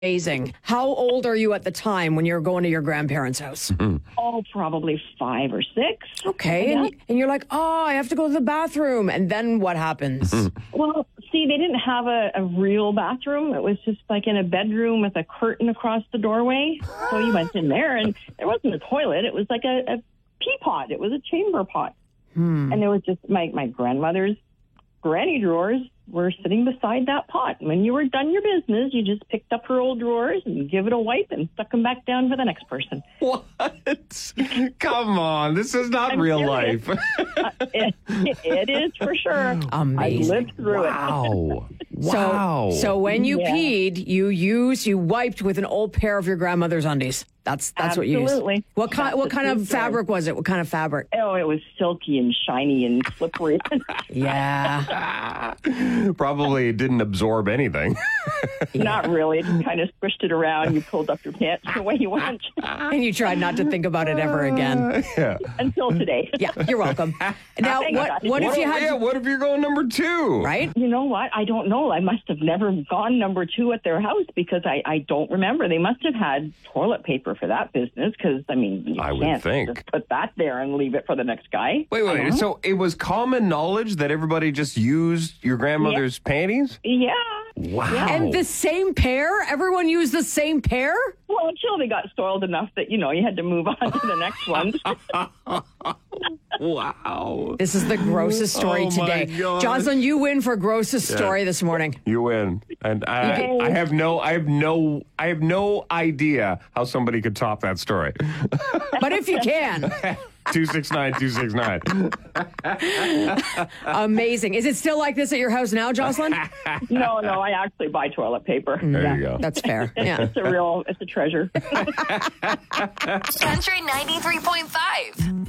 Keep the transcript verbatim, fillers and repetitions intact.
Amazing. How old are you at the time when you're going to your grandparents' house? Oh, probably five or six. Okay. And, and you're like, oh, I have to go to the bathroom. And then what happens? Well, see, they didn't have a, a real bathroom. It was just like in a bedroom with a curtain across the doorway. So you went in there, and there wasn't a toilet. It was like a, a pea pot. It was a chamber pot. Hmm. And there was just my, my grandmother's granny drawers were sitting beside that pot. And when you were done your business, you just picked up her old drawers and give it a wipe and stuck them back down for the next person. What? Come on. This is not I'm real serious. life. uh, it, it is for sure. Amazing. I lived through Wow. Wow. So, so when you Yeah. peed, you used, you wiped with an old pair of your grandmother's undies. That's that's what you used. Absolutely. What kind? That's What the kind of true story. fabric was it? What kind of fabric? Oh, it was silky and shiny and slippery. Yeah. Probably didn't absorb anything. Not really. Just kind of squished it around. You pulled up your pants the way you went And you tried not to think about it ever again. Yeah. until today. Yeah, you're welcome. Now, Thank what God. what if What you if- had yeah, to, what if you're going number two? right? You know what? I don't know. I must have never gone number two at their house because I, I don't remember. They must have had toilet paper for that business because, I mean, you I would can't think. just put that there and leave it for the next guy. Wait, wait, wait. So it was common knowledge that everybody just used your grandmother's panties? Yeah. Wow. And the same pair? Everyone used the same pair? Well, until they got soiled enough that, you know, you had to move on to the next one. Wow. This is the grossest story Oh, my today. gosh. Jocelyn, you win for grossest story this morning. You win. And I, Yay. I have no I have no I have no idea how somebody could top that story. But if you can, two six nine two six nine. amazing. Is it still like this at your house now, Jocelyn? No, no, I actually buy toilet paper. There yeah. you go. That's fair. Yeah. It's a real, it's a treasure. Country ninety-three point five.